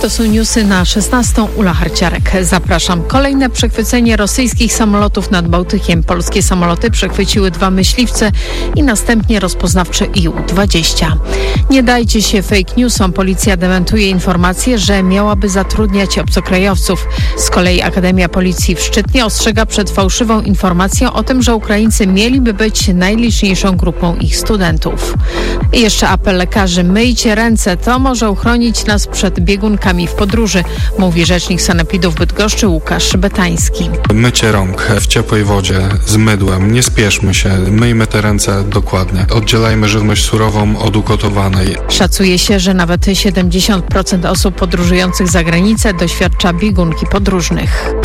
To są newsy na 16. Ula Harciarek. Zapraszam. Kolejne przechwycenie rosyjskich samolotów nad Bałtykiem. Polskie samoloty przechwyciły 2 myśliwce i następnie rozpoznawczy IU-20. Nie dajcie się fake newsom. Policja dementuje informację, że miałaby zatrudniać obcokrajowców. Z kolei Akademia Policji w Szczytnie ostrzega przed fałszywą informacją o tym, że Ukraińcy mieliby być najliczniejszą grupą ich studentów. I jeszcze apel lekarzy. Myjcie ręce. To może uchronić nas przed biegunkami w podróży, mówi rzecznik sanepidu w Bydgoszczy Łukasz Betański. Mycie rąk w ciepłej wodzie, z mydłem, nie spieszmy się, myjmy te ręce dokładnie. Oddzielajmy żywność surową od ugotowanej. Szacuje się, że nawet 70% osób podróżujących za granicę doświadcza biegunki podróżnych.